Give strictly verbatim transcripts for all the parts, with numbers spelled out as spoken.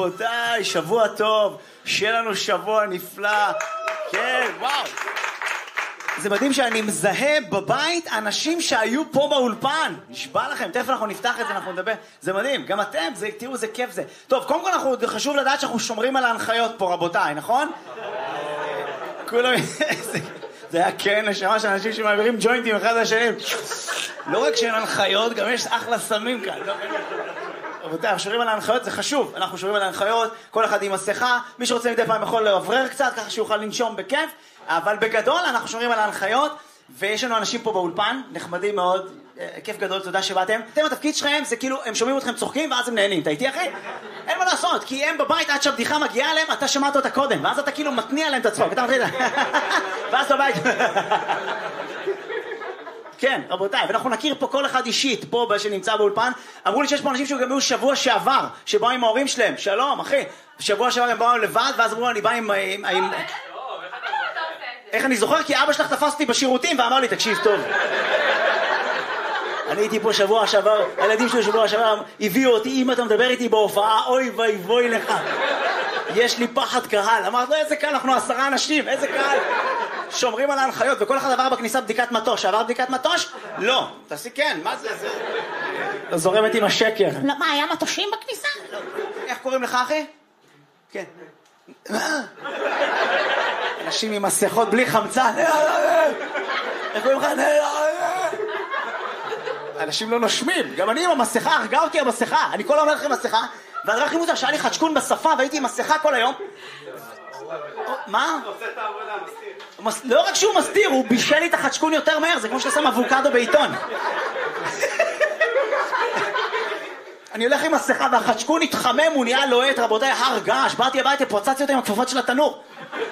רבותיי, שבוע טוב, שיהיה לנו שבוע נפלא. כן, וואו. זה מדהים שאני מזהה בבית אנשים שהיו פה באולפן. נשבע לכם, תכף אנחנו נפתח את זה, אנחנו נדבר. זה מדהים, גם אתם, זה, תראו, זה כיף זה. טוב, קודם כל אנחנו, חשוב לדעת שאנחנו שומרים על ההנחיות פה, רבותיי, נכון? כולם... זה היה כן, נשמה של אנשים שמעבירים ג'וינטים אחד לשני. לא רק שאין הנחיות, גם יש אחלה סמים כאן. רבותיי, אנחנו שומרים על ההנחיות, זה חשוב. אנחנו שומרים על ההנחיות, כל אחד עם מסכה. מי שרוצה מדי פעם יכול לעברר קצת, ככה שיוכל לנשום בכיף. אבל בגדול אנחנו שומרים על ההנחיות, ויש לנו אנשים פה באולפן, נחמדים מאוד, כיף גדול, תודה שבאתם. אתם, התפקיד שלכם זה כאילו, הם שומעים אתכם צוחקים ואז הם נהנים. אתה איתי אחי? אין מה לעשות, כי הם בבית עד שהבדיחה מגיעה אליהם, אתה שמעת אותה קודם, ואז אתה כאילו מתניע להם את הצחוק. אתה מתחיל, ואז בבית. כן, רבותיי, ואנחנו נכיר פה כל אחד אישית, פה שנמצא באולפן. אמרו לי שיש פה אנשים שגם היו שבוע שעבר, שבאו עם ההורים שלהם. שלום, אחי. שבוע שעבר הם באו לבד, ואז אמרו, אני בא עם... איך אני זוכר? כי אבא שלך תפס אותי בשירותים ואמר לי, תקשיב טוב. אני הייתי פה שבוע שעבר, הילדים שלי שבוע שעבר הביאו אותי, אם אתה מדבר איתי בהופעה, אוי ואי בואי לך. יש לי פחד קהל. אמרת לו, איזה קהל, אנחנו עשרה אנשים, איזה קהל. שומרים על ההנחיות, וכל אחד עבר בכניסה בדיקת מטוש. עבר בדיקת מטוש? לא. תעשי כן, מה זה? זה... אתה זורמת עם השקר. לא, מה, היה מטושים בכניסה? איך קוראים לך, אחי? כן. אנשים עם מסכות בלי חמצן. איך קוראים לך? אנשים לא נושמים. גם אני עם המסכה, הרגה אותי המסכה. אני כל אומר לכם מסכה, והדבר הכי מוזר שהיה לי חדשקון בשפה והייתי עם מסכה כל היום. מה? עושה את העבודה, מסתיר. לא רק שהוא מסתיר, הוא בישל לי את החדשקון יותר מהר, זה כמו שאתה שם אבוקדו בעיתון. אני הולך עם מסכה והחדשקון התחמם, הוא נהיה לוהט, רבותיי, הר געש, באתי הביתה, פוצצתי אותו עם הכפפות של התנור.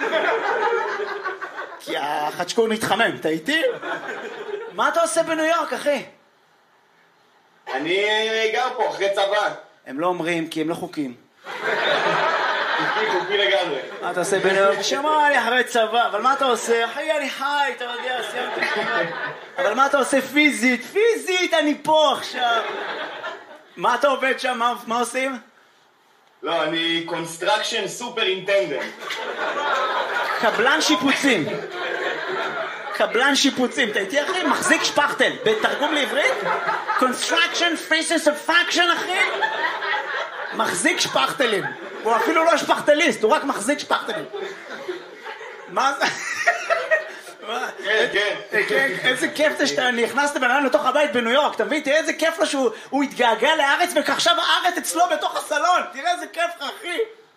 כי החדשקון התחמם, אתה איתי? מה אתה עושה בניו יורק, אחי? אני גר פה אחרי צבא. הם לא אומרים, כי הם לא חוקים. חוקי, חוקי לגמרי. מה אתה עושה בניו יורק? שמע לי אחרי צבא, אבל מה אתה עושה? אחי, אני חי, אתה יודע, סיימתי צבא. אבל מה אתה עושה פיזית? פיזית, אני פה עכשיו. מה אתה עובד שם? מה, מה עושים? לא, אני קונסטרקשן סופר אינטנדנט. קבלן שיפוצים. קבלן שיפוצים. אתה איתי אחי? מחזיק שפכטל. בתרגום לעברית? קונסטרקשן פייסס פאקשן אחי? מחזיק שפכטלים. הוא אפילו לא שפכטליסט, הוא רק מחזיק שפכטלים. מה זה? כן, כן. כן, איזה כיף זה שאתה נכנסת בן אדם לתוך הבית בניו יורק, אתה מבין? תראה איזה כיף לו שהוא התגעגע לארץ ועכשיו הארץ אצלו בתוך הסלון. תראה איזה כיף לך, אחי.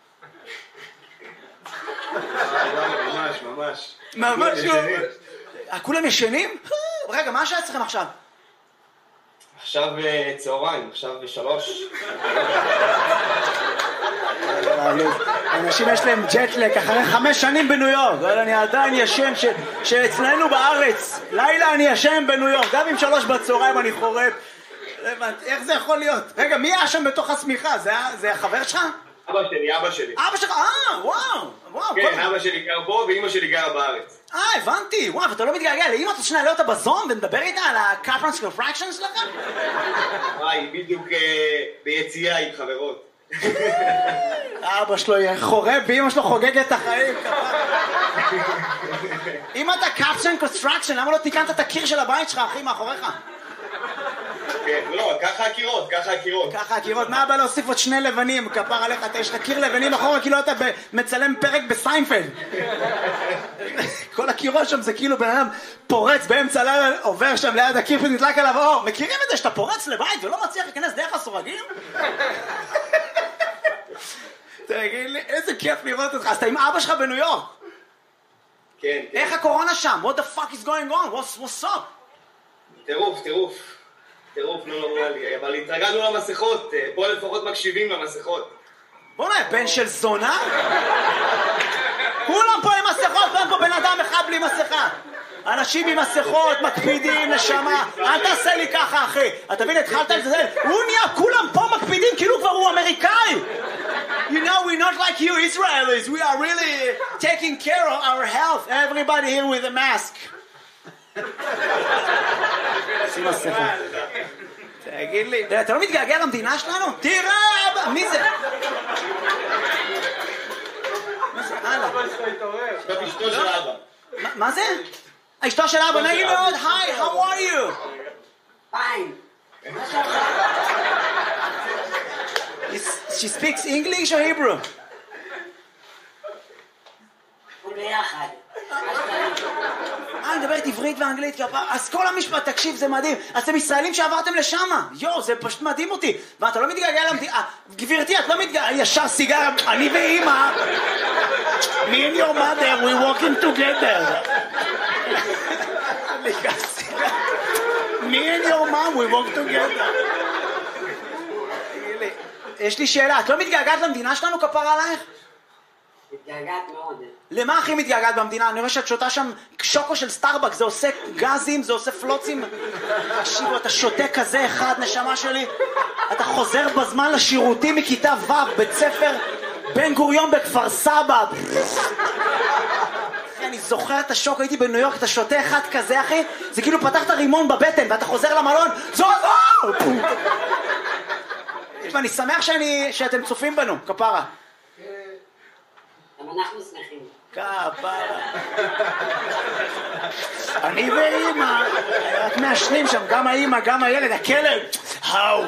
ממש, ממש. ממש. כולם ישנים? רגע, מה השעה אצלכם עכשיו? עכשיו צהריים, עכשיו בשלוש. אנשים יש להם ג'טלק אחרי חמש שנים בניו יורק, אבל אני עדיין ישן שאצלנו בארץ לילה אני ישן בניו יורק, גם עם שלוש בצהריים אני חורף. איך זה יכול להיות? רגע, מי היה שם בתוך הסמיכה? זה החבר שלך? אבא שלי, אבא שלי. אבא שלך? אה, וואו, וואו. כן, אבא שלי גר פה ואמא שלי גרה בארץ. אה, הבנתי. וואו, ואתה לא מתגעגע לאמא, אתה שנעלה אותה בזום ונדבר איתה על ה-Capran's Contractions שלכם? וואי, בדיוק ביציאה עם חברות. אבא שלו חורב ואמא שלו חוגגת את החיים. אם אתה Capran's Construction, למה לא תיקנת את הקיר של הבית שלך, אחי, מאחוריך? כן, לא, ככה הקירות, ככה הקירות. ככה הקירות, מה הבא להוסיף עוד שני לבנים, כפר עליך, יש לך קיר לבנים אחורה, כאילו אתה מצלם פרק בסיינפלד. כל הקירות שם זה כאילו בן אדם פורץ באמצע הלילה, עובר שם ליד הקיר ונתלק עליו אור. מכירים את זה שאתה פורץ לבית ולא מצליח להיכנס דרך הסורגים? תגיד לי, איזה כיף לראות אותך. אז אתה עם אבא שלך בניו יורק. כן, כן. איך הקורונה שם? What the fuck is going on? What's, what's up? טירוף, טירוף. טירוף, לא נורמלי, אבל התרגלנו למסכות, פה לפחות מקשיבים למסכות. בוא נהיה, בן של זונה? כולם פה עם מסכות, ואין פה בן אדם אחד בלי מסכה. אנשים עם מסכות, מקפידים, נשמה. אל תעשה לי ככה, אחי. אתה מבין, התחלת את זה? הוא נהיה, כולם פה מקפידים, כאילו כבר הוא אמריקאי. You know, we're not like you Israelis. We are really taking care of our health. Everybody here with a mask. שים מסכה. תגיד לי, אתה לא מתגעגע למדינה שלנו? תראה, מי זה? יאללה. זאת אשתו של אבא. מה זה? אשתו של אבא, נעים מאוד, היי, how are you? Fine. She speaks English or Hebrew? ביחד. אה, אני מדברת עברית ואנגלית, אז כל המשפט, תקשיב, זה מדהים. אתם ישראלים שעברתם לשם. יו, זה פשוט מדהים אותי. ואתה לא מתגעגע למדינה. גברתי, את לא מתגעגע, ישר סיגר, אני ואמא. Me and your mother, we walking together. Me and your mom, we walk together. יש לי שאלה, את לא מתגעגעת למדינה שלנו, כפרה עלייך? מתגעגעת מאוד. למה הכי מתגעגעת במדינה? אני רואה שאת שותה שם שוקו של סטארבק, זה עושה גזים, זה עושה פלוצים. תקשיבו, אתה שותה כזה אחד, נשמה שלי. אתה חוזר בזמן לשירותים מכיתה ו', בית ספר בן גוריון בכפר סבא. אני זוכר את השוק, הייתי בניו יורק, אתה שותה אחד כזה, אחי, זה כאילו פתחת רימון בבטן, ואתה חוזר למלון, זו זו! ואני שמח שאני, שאתם צופים בנו, כפרה. גם אנחנו שמחים. כפרה. אני ואמא, רק מעשנים שם, גם האמא, גם הילד, הכלב. האו.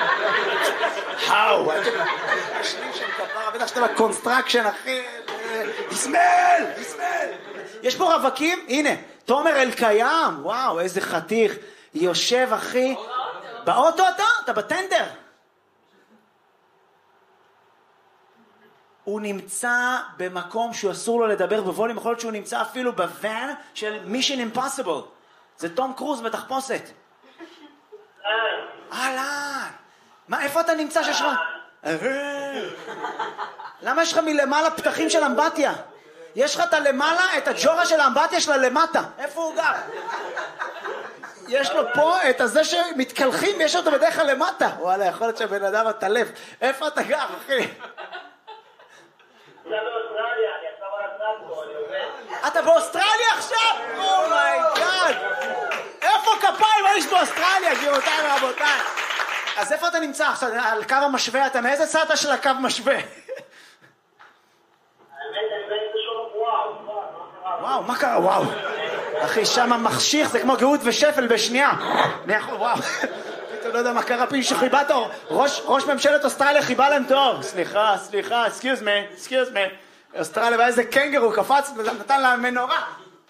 האו. מעשנים שם כפרה, בטח שאתה בקונסטרקשן, אחי. יסמל, יסמל. יש פה רווקים, הנה, תומר אלקיים, וואו, איזה חתיך. יושב, אחי. באוטו אתה? אתה בטנדר. הוא נמצא במקום שהוא אסור לו לדבר בווליום, יכול להיות שהוא נמצא אפילו בוואן של Mission Impossible. זה תום קרוז בתחפושת. אהלן. מה, איפה אתה נמצא שיש לך? למה יש לך מלמעלה פתחים של אמבטיה? יש לך את הלמעלה, את הג'ורה של האמבטיה שלה למטה. איפה הוא גר? יש לו פה את הזה שמתקלחים, יש אותו בדרך כלל למטה. וואלה, יכול להיות שהבן אדם התלף. איפה אתה גר, אחי? אתה באוסטרליה עכשיו? אומייגאד! איפה כפיים האיש באוסטרליה, גבירותיי ורבותיי? אז איפה אתה נמצא עכשיו? על קו המשווה? אתה מאיזה צד של הקו משווה? וואו, מה קרה? וואו. אחי, שם מחשיך, זה כמו גאות ושפל בשנייה. וואו. אתה לא יודע מה קרה פה, שחיבה תור. ראש ממשלת אוסטרליה חיבה להם תור. סליחה, סליחה, excuse me, excuse me. אוסטרליה, ואיזה קנגרו קפץ ונתן לה מנורה.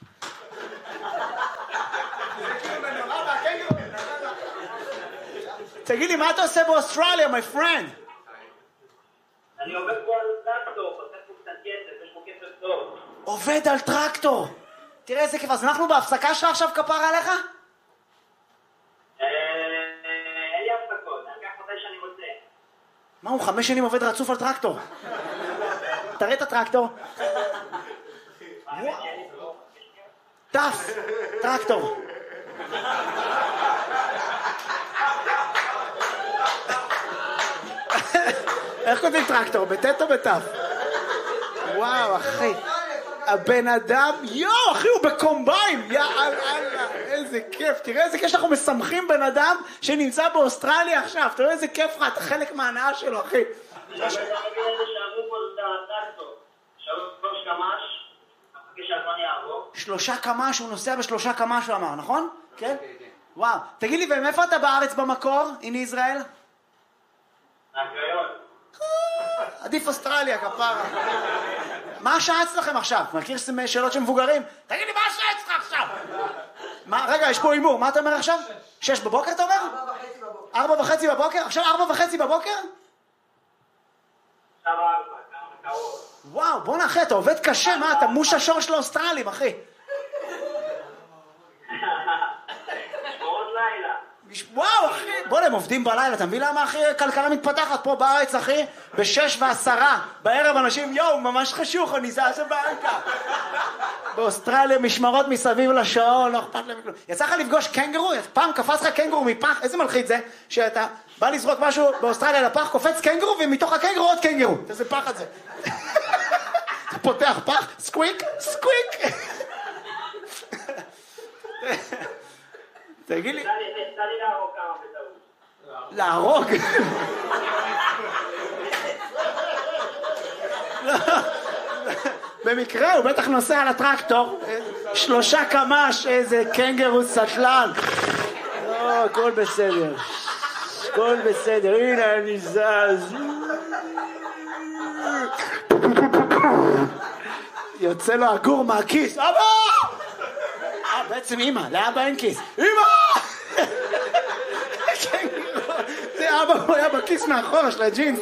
תגיד לי, מה אתה עושה באוסטרליה, my friend? אני עובד פה על טרקטור, עושה פה קצת כסף, יש פה כסף טוב. עובד על טרקטור. תראה איזה כיף, אז אנחנו בהפסקה שלך עכשיו כפרה עליך? אין לי הפסקות, אני אקח מתי שאני רוצה. מה, הוא חמש שנים עובד רצוף על טרקטור? תראה את הטרקטור. טף, טרקטור. איך כותבים טרקטור? בטט או בטף? וואו, אחי. הבן אדם, יו, אחי, הוא בקומביין. יא אללה, איזה כיף. תראה איזה כיף שאנחנו משמחים בן אדם שנמצא באוסטרליה עכשיו. תראה איזה כיף לך, אתה חלק מההנאה שלו, אחי. שלושה קמ"ש, הוא נוסע בשלושה קמ"ש, הוא אמר, נכון? כן? וואו. תגיד לי, ומאיפה אתה בארץ במקור, in ישראל? מהקריון. עדיף אוסטרליה, כפרה. מה השעה אצלכם עכשיו? מכיר שאלות של מבוגרים? תגיד לי, מה השעה אצלך עכשיו? מה, רגע, יש פה אימור, מה אתה אומר עכשיו? שש בבוקר אתה אומר? ארבע וחצי בבוקר. ארבע וחצי בבוקר? עכשיו ארבע וחצי בבוקר? עכשיו ארבע, כמה קרוב. וואו, בוא נאחי, אתה עובד קשה, מה? אתה מוש השור של האוסטרלים, אחי. שמורות לילה. וואו, אחי, בוא, הם עובדים בלילה, אתה מבין למה, אחי, כלכלה מתפתחת פה בארץ, אחי? בשש ועשרה, בערב אנשים, יואו, ממש חשוך, אני זז הביתה. באוסטרליה משמרות מסביב לשעון, לא אכפת להם כלום. יצא לך לפגוש קנגרו? פעם קפץ לך קנגרו מפח, איזה מלחיץ זה? שאתה בא לזרוק משהו באוסטרליה לפח, קופץ קנגרו, ומתוך הקנגרו עוד קנגרו. איזה פח את זה? אתה פותח פח, סקוויק, סקוויק. תגיד לי... תן לי להרוג כמה בטעות. להרוג? במקרה, הוא בטח נוסע על הטרקטור, שלושה קמ"ש, איזה קנגרו סטלן. לא, הכל בסדר. הכל בסדר, הנה אני זז. יוצא לו הגור מהכיס, אבא! אה, בעצם אמא, לאבא אין כיס. אמא! זה אבא, הוא היה בכיס מאחורה של הג'ינס.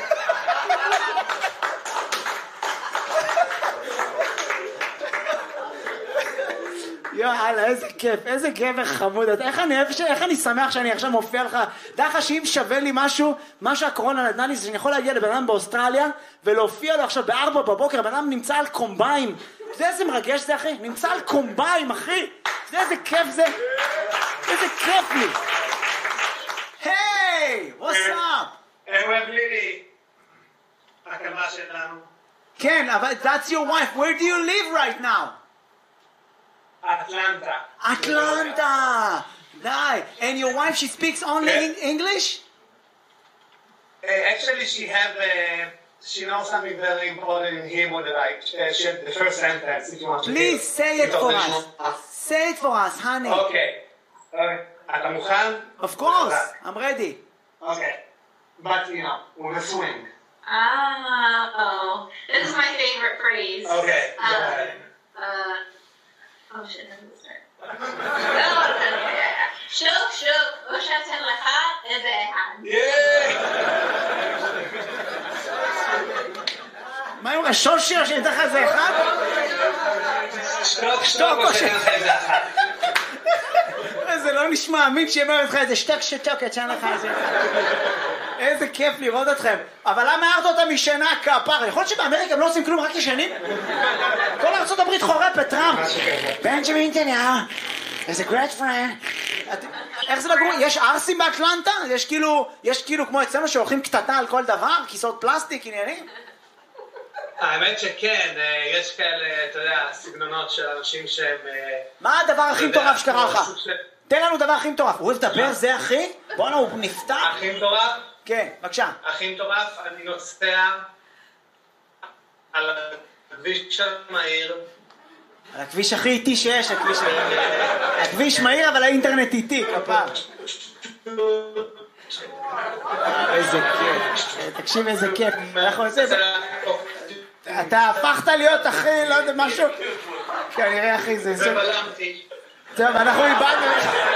יאללה, איזה כיף, איזה גבר חמוד. איך אני, איך אני שמח שאני עכשיו מופיע לך. דע לך שאם שווה לי משהו, מה שהקורונה נתנה לי, זה שאני יכול להגיע לבן אדם באוסטרליה ולהופיע לו עכשיו בארבע בבוקר, בן אדם נמצא על קומביים. אתה יודע איזה מרגש זה, אחי? נמצא על קומביים, אחי. אתה יודע איזה כיף זה? איזה כיף לי. היי, what's up? הם אוהב לילי. הקמה שלנו. כן, אבל that's your wife. Where do you live right now? Atlanta. Atlanta! Nice. And your wife, she speaks only Yeah. in English? Uh, actually, she have uh, she knows something very important in Hebrew that I uh, she the first sentence. If you want to Please hear. say it for us. Okay. Say it for us, honey. Okay. אתה מוכן? Of course, I'm ready. Okay. But you know, with a swing. Oh, this is my favorite phrase. Okay. Go Um, ahead. uh, oh shit, how does it start? No, no, no, yeah, yeah. שוק, שוק, או שאתן לך איזה אחד. מה עם השול שיר שאני אתן לך איזה אחד? שתוק, שתוק, או שאתן לך איזה אחד. זה לא נשמע אמין שאומר לך איזה שתק שתוק, אתן לך איזה אחד. איזה כיף לראות אתכם. אבל למה הערת אותם משנה כפר? יכול להיות שבאמריקה הם לא עושים כלום, רק ישנים? כל ארצות הברית חורפת, טראמפ. בנג'מין נתניהו, איזה גרייט פרנד. איך זה לגור? יש ארסים באטלנטה? יש כאילו, יש כאילו כמו אצלנו שהולכים קטטה על כל דבר? כיסאות פלסטיק, עניינים? האמת שכן, יש כאלה, אתה יודע, סגנונות של אנשים שהם... מה הדבר הכי מטורף שקרה לך? תן לנו דבר הכי מטורף. הוא אוהב לדבר, זה אחי? בוא'נה, הוא נפתח. הכי מטורף? כן, בבקשה. הכי מטורף, אני נוסע על הכביש המהיר. על הכביש הכי איטי שיש, הכביש... הכביש מהיר, אבל האינטרנט איטי, כפר. איזה כיף. תקשיב איזה כיף. אנחנו עושים... אתה הפכת להיות אחי, לא יודע, משהו... כנראה אחי זה... ובלמתי. טוב, אנחנו איבדנו...